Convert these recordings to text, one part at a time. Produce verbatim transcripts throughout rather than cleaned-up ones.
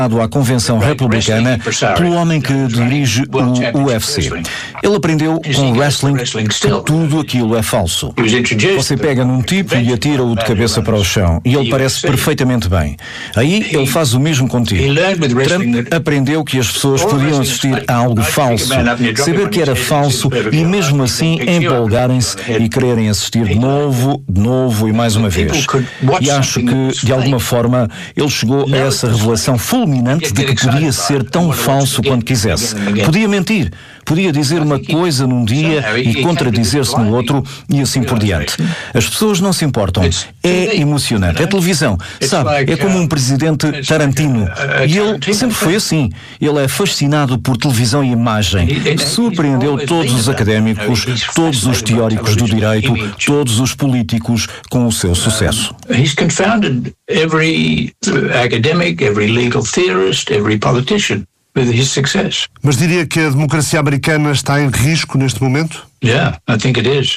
à Convenção Republicana pelo homem que dirige o U F C. Ele aprendeu com wrestling que tudo aquilo é falso. Você pega num tipo e atira-o de cabeça para o chão e ele parece perfeitamente bem. Aí ele faz o mesmo contigo. Trump aprendeu que as pessoas podiam assistir a algo falso, saber que era falso e mesmo assim empolgarem-se e quererem assistir de novo, de novo e mais uma vez. E acho que, de alguma forma, ele chegou a essa revelação fulminante de que podia ser tão falso quanto quisesse. Podia mentir, podia dizer uma coisa num dia e contradizer-se no outro e assim por diante. As pessoas não se importam. É emocionante. É televisão. Sabe, é como um presidente Tarantino. E ele sempre foi assim. Ele é fascinado por televisão e imagem. Surpreendeu todos os académicos, todos os teóricos do direito, todos os políticos com o seu sucesso. He's confounded every academic, every legal theorist, every politician with his success. Mas diria que a democracia americana está em risco neste momento? Yeah, I think it is.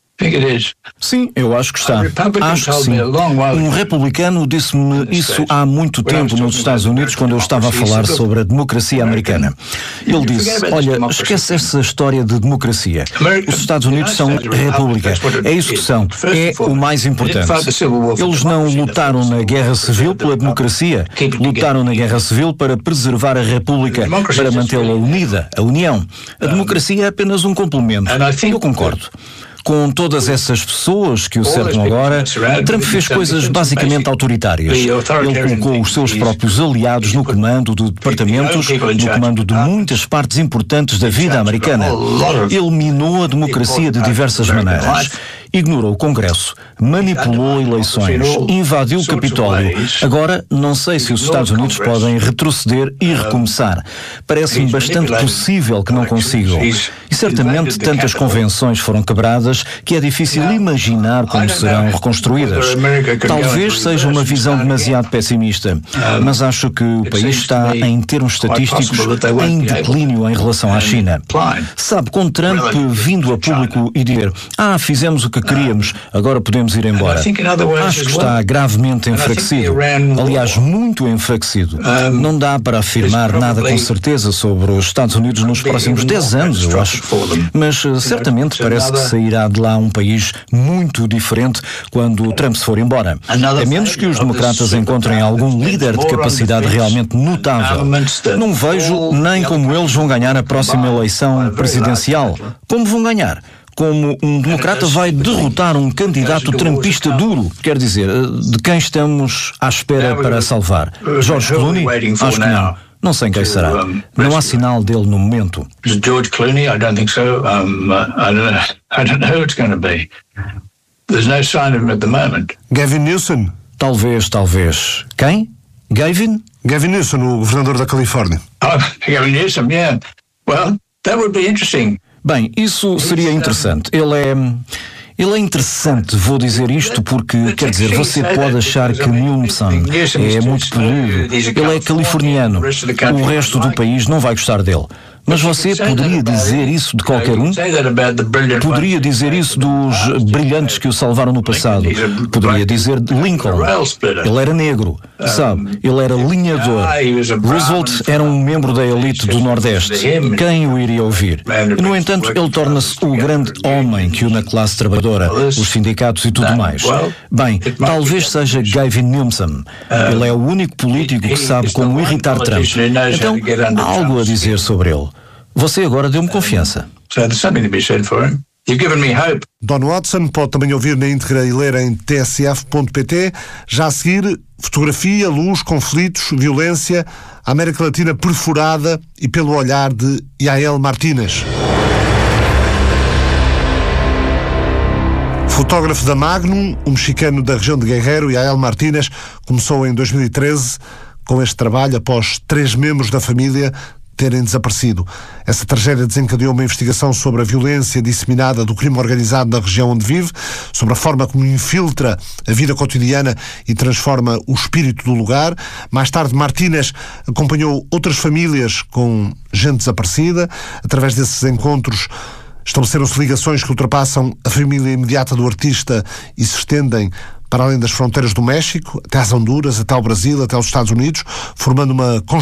Sim, eu acho que está. Acho que sim. Um republicano disse-me isso há muito tempo nos Estados Unidos, quando eu estava a falar sobre a democracia americana. Ele disse, olha, esquece essa história de democracia. Os Estados Unidos são república. É isso que são. É o mais importante. Eles não lutaram na guerra civil pela democracia. Lutaram na guerra civil para preservar a república, para mantê-la unida, a união. A democracia é apenas um complemento. Eu concordo. Com todas essas pessoas que o cercam agora, Trump fez coisas basicamente autoritárias. Ele colocou os seus próprios aliados no comando de departamentos, no comando de muitas partes importantes da vida americana. Ele minou a democracia de diversas maneiras. Ignorou o Congresso, manipulou eleições, invadiu o Capitólio. Agora, não sei se os Estados Unidos podem retroceder e recomeçar. Parece-me bastante possível que não consigam. E certamente tantas convenções foram quebradas que é difícil imaginar como serão reconstruídas. Talvez seja uma visão demasiado pessimista, mas acho que o país está, em termos estatísticos, em declínio em relação à China. Sabe, com Trump vindo a público e dizer, ah, fizemos o que queríamos, agora podemos ir embora. Acho que está gravemente enfraquecido. Aliás, muito enfraquecido. Não dá para afirmar nada com certeza sobre os Estados Unidos nos próximos dez anos, eu acho. Mas certamente parece que sairá de lá um país muito diferente quando Trump se for embora. A menos que os democratas encontrem algum líder de capacidade realmente notável. Não vejo nem como eles vão ganhar a próxima eleição presidencial. Como vão ganhar? Como um democrata vai derrotar um candidato trumpista duro. Quer dizer, de quem estamos à espera para salvar? George Clooney? Acho que não. Não sei quem será. Não há sinal dele no momento. George Clooney? I don't think so. Um, I don't know. I don't know who it's going to be. There's no sign of him at the moment. Gavin Newsom? Talvez, talvez. Quem? Gavin? Gavin Newsom, o governador da Califórnia. Oh, Gavin Newsom, yeah. Well, that would be interesting. Bem, isso seria interessante. Ele é... Ele é interessante, vou dizer isto porque, quer dizer, você pode achar que Newsom é muito peludo. Ele é californiano. O resto do país não vai gostar dele. Mas você poderia dizer isso de qualquer um? Poderia dizer isso dos brilhantes que o salvaram no passado. Poderia dizer de Lincoln. Ele era negro, sabe? Ele era linhador. Roosevelt era um membro da elite do Nordeste. Quem o iria ouvir? E, no entanto, ele torna-se o grande homem que une a classe trabalhadora, os sindicatos e tudo mais. Bem, talvez seja Gavin Newsom. Ele é o único político que sabe como irritar Trump. Então, há algo a dizer sobre ele. Você agora deu-me confiança. Don Watson pode também ouvir na íntegra e ler em t s f ponto p t. Já a seguir, fotografia, luz, conflitos, violência, a América Latina perfurada e pelo olhar de Yael Martínez. Fotógrafo da Magnum, o mexicano da região de Guerrero, Yael Martínez, começou em dois mil e treze com este trabalho após três membros da família terem desaparecido. Essa tragédia desencadeou uma investigação sobre a violência disseminada do crime organizado na região onde vive, sobre a forma como infiltra a vida cotidiana e transforma o espírito do lugar. Mais tarde, Martínez acompanhou outras famílias com gente desaparecida. Através desses encontros, estabeleceram-se ligações que ultrapassam a família imediata do artista e se estendem para além das fronteiras do México, até às Honduras, até ao Brasil, até aos Estados Unidos, formando uma